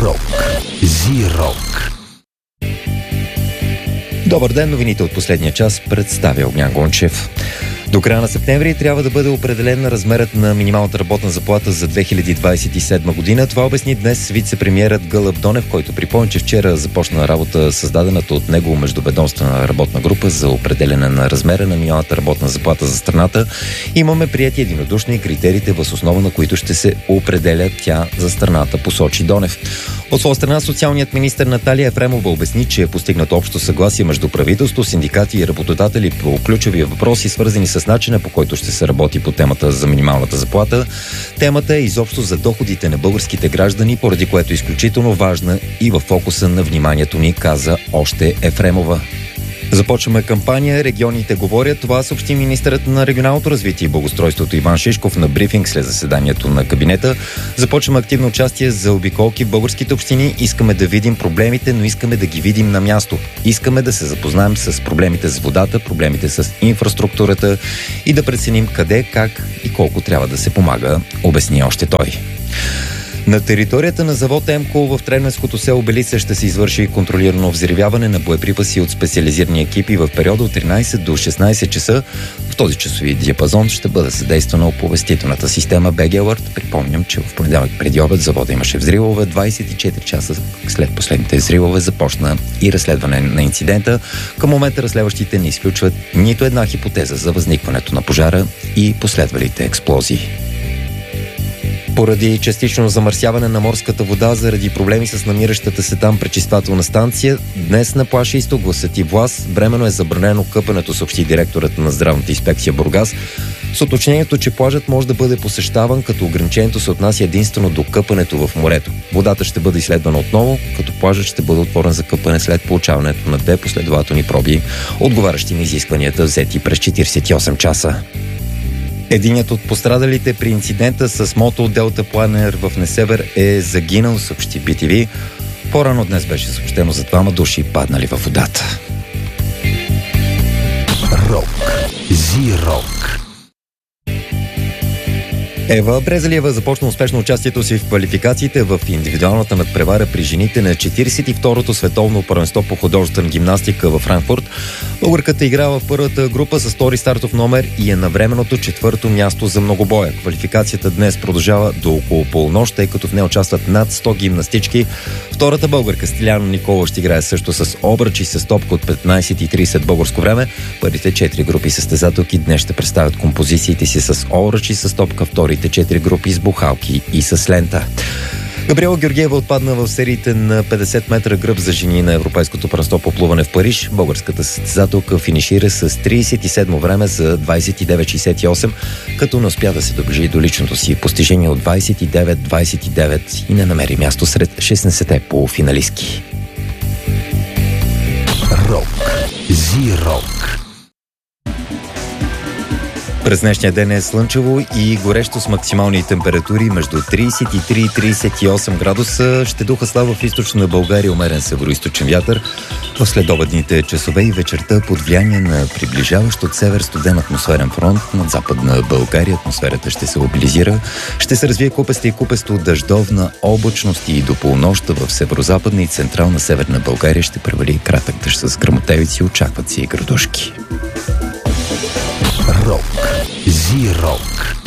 Рок. Зи-рок. Добър ден, новините от последния час представя Огнян Гончев. До края на септември трябва да бъде определен размерът на минималната работна заплата за 2027 година. Това обясни днес вице-премиерът Гълъб Донев, който припомни, че вчера започна работа създадената от него междуведомствена работна група за определене на размера на минималната работна заплата за страната. Имаме приети единодушни критериите, въз основа на които ще се определя тя за страната, посочи Донев. От своя страна, социалният министър Наталия Ефремова обясни, че е постигнато общо съгласие между правителство, синдикати и работодатели по ключови въпроси, свързани с начина, по който ще се работи по темата за минималната заплата. Темата е изобщо за доходите на българските граждани, поради което е изключително важна и във фокуса на вниманието ни, каза още Ефремова. Започваме кампания "Регионите говорят". Това съобщи министърът на регионалното развитие и благоустройството Иван Шишков на брифинг след заседанието на кабинета. Започваме активно участие за обиколки в българските общини. Искаме да видим проблемите, но искаме да ги видим на място. Искаме да се запознаем с проблемите с водата, проблемите с инфраструктурата и да преценим къде, как и колко трябва да се помага, обясни още той. На територията на завод ЕМКО в Тренменското село Белица ще се извърши контролирано взривяване на боеприпаси от специализирани екипи в периода от 13 до 16 часа. В този часови диапазон ще бъде задействана оповестителната система BG Alert. Припомням, че в понеделник преди обед завода имаше взривове. 24 часа след последните взривове започна и разследване на инцидента. Към момента разследващите не изключват нито една хипотеза за възникването на пожара и последвалите експлозии. Поради частично замърсяване на морската вода заради проблеми с намиращата се там пречиствателна станция, днес на плаж Изток в Свети Влас временно е забранено къпането, съобщи директорът на Здравната инспекция Бургас, с уточнението, че плажът може да бъде посещаван, като ограничението се отнася единствено до къпането в морето. Водата ще бъде изследвана отново, като плажът ще бъде отворен за къпане след получаването на 2 последователни проби, отговарящи на изискванията, взети през 48 часа. Единият от пострадалите при инцидента с мото Делта Планер в Несебър е загинал, съобщи BTV. По-рано днес беше съобщено за 2 души паднали във водата. Рок. Зи-рок. Ева Брезалиева започна успешно участието си в квалификациите в индивидуалната надпревара при жените на 42-то световно първенство по художествена гимнастика във Франкфурт. Българката игра в първата група с втори стартов номер и е на временното 4-то място за многобоя. Квалификацията днес продължава до около полунощ, тъй като в нея участват над 100 гимнастички. Втората българка Стиляна Николова ще играе също с обръч и с топка от 15:30 българско време. Първите 4 групи състезателки днес ще представят композициите си с обръч и с топка, вторите 4 групи с бухалки и с лента. Габриела Георгиева отпадна в сериите на 50 метра гръб за жени на Европейското първенство по плуване в Париж. Българската състезателка финишира с 37 време за 29:68, като не успя да се доближи до личното си постижение от 29:29 и не намери място сред 16-те полуфиналистки. Рок. Зи-рок. През днешния ден е слънчево и горещо с максимални температури между 33 и 38 градуса. Ще духа слабо в източна България умерен североизточен вятър. В следобедните часове и вечерта под влияние на приближаващ от север студен атмосферен фронт над западна България атмосферата ще се лабилизира. Ще се развие купеста и купесто дъждовна облачност и до полунощта в северозападна и централна северна България ще превали кратък дъжд с гръмотевици, очакват се и градушки. Рок. Зи-рок.